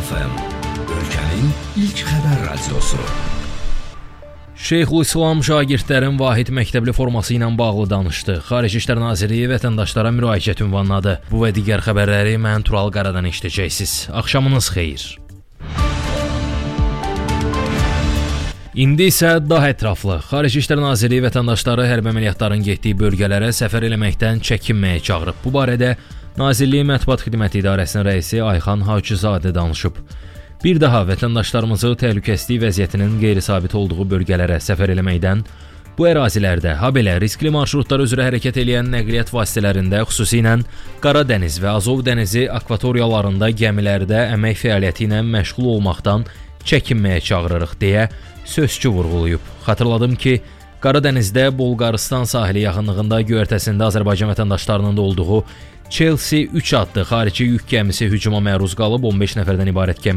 FM, ölkənin ilk xəbər radiosu. Şeyxülislam şagirdlərin vahid məktəbli forması ilə bağlı danışdı. Xarici İşlər Nazirliyi vətəndaşlara müraciət ünvanladı. Bu və digər xəbərləri mən Tural Qaradan eşidəcəksiniz. Axşamınız xeyir. İndi isə daha ətraflı. Xarici İşlər Nazirliyi vətəndaşları hərbi əməliyyatların getdiyi bölgələrə səfər eləməkdən çəkinməyə çağırıb. Bu barədə Nazirliyin Mətbuat Xidməti İdarəsinin rəisi Ayxan Hacızadə danışıb. Bir daha vətəndaşlarımızı təhlükəsizlik vəziyyətinin qeyri-sabit olduğu bölgələrə səfər eləməkdən, bu ərazilərdə, habelə riskli marşrutlar üzrə hərəkət edən nəqliyyat vasitələrində, xüsusilə Qara dəniz və Azov dənizi akvatoriyalarında gəmilərdə əmək fəaliyyəti ilə məşğul olmaqdan çəkinməyə çağırırıq deyə sözçü vurğulayıb. Xatırladım ki, Qara dənizdə Bolqarıstan sahili yaxınlığında göyərtəsində Azərbaycan vətəndaşlarının da olduğu Chelsea 3 adlı xarici yük gəmisi hücuma məruz qalıb, 15 nəfərdən ibarət gəmi